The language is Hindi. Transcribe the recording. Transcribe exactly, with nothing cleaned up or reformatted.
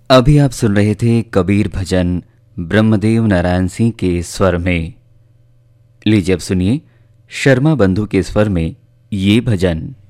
अभी आप सुन रहे थे कबीर भजन ब्रह्मदेव नारायण सिंह के स्वर में। लीजिए अब सुनिए शर्मा बंधु के स्वर में ये भजन।